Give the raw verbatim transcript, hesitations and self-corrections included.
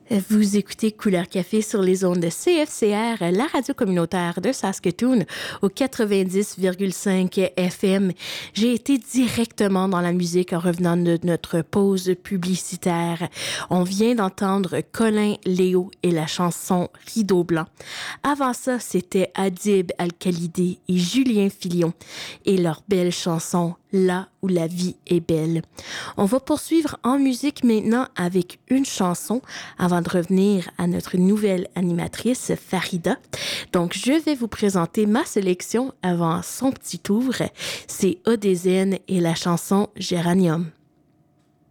Vous écoutez Couleur Café sur les ondes de C F C R, la radio communautaire de Saskatoon, au quatre-vingt-dix virgule cinq F M. J'ai été directement dans la musique en revenant de notre pause publicitaire. On vient d'entendre Colin Léo et la chanson Rideau Blanc. Avant ça, c'était Adib Al-Khalidé et Julien Filion et leur belle chanson Là où la vie est belle. On va poursuivre en musique maintenant avec une chanson avant de revenir à notre nouvelle animatrice Farida. Donc, je vais vous présenter ma sélection avant son petit tour. C'est Odésienne et la chanson Géranium.